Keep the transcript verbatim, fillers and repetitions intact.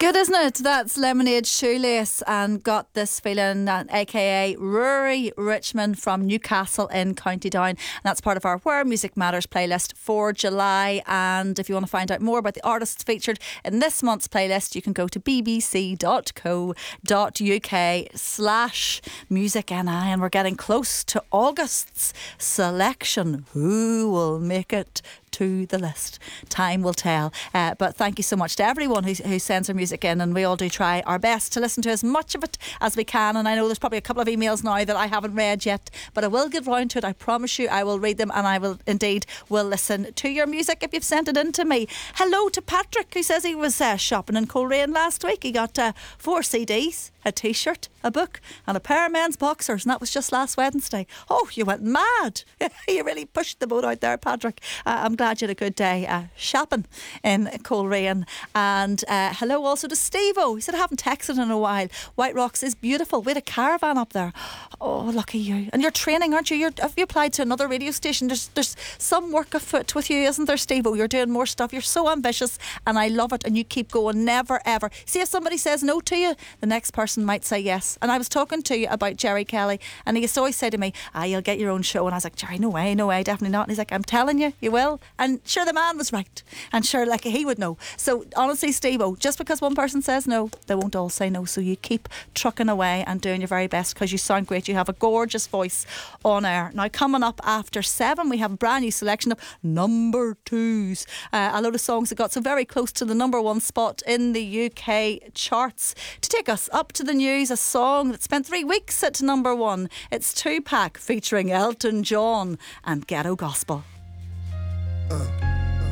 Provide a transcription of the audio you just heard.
Good, isn't it? That's Lemonade Shoelace and Got This Feeling, uh, aka Rory Richmond from Newcastle in County Down. And that's part of our Where Music Matters playlist for July. And if you want to find out more about the artists featured in this month's playlist, you can go to bbc.co.uk slash music N I. And we're getting close to August's selection. Who will make it to the list? Time will tell. Uh, but thank you so much to everyone who, who sends their music in, and we all do try our best to listen to as much of it as we can. And I know there's probably a couple of emails now that I haven't read yet, but I will get round to it. I promise you I will read them, and I will indeed will listen to your music if you've sent it in to me. Hello to Patrick, who says he was uh, shopping in Coleraine last week. He got uh, four C Ds, a t-shirt, a book and a pair of men's boxers, and that was just last Wednesday. Oh, you went mad. You really pushed the boat out there, Patrick. uh, I'm glad you had a good day uh, shopping in Coleraine. And uh, hello also to Steve-O. He said, I haven't texted in a while. White Rocks is beautiful. We had a caravan up there. Oh, lucky you. And you're training, aren't you? You're, have you applied to another radio station? There's there's some work afoot with you, isn't there, Steve-O? You're doing more stuff. You're so ambitious and I love it, and you keep going. Never ever. See, if somebody says no to you, the next person might say yes. And I was talking to you about Jerry Kelly, and he used to always say to me, ah, you'll get your own show. And I was like, Jerry, no way, no way, definitely not. And he's like, I'm telling you, you will. And sure, the man was right. And sure, like, he would know. So honestly, Steve-O, just because one person says no, they won't all say no. So you keep trucking away and doing your very best, because you sound great. You have a gorgeous voice on air. Now, coming up after seven, we have a brand new selection of number twos. Uh, a load of songs that got so very close to the number one spot in the U K charts. To take us up to the news, a song that spent three weeks at number one. It's Tupac featuring Elton John and Ghetto Gospel. Uh.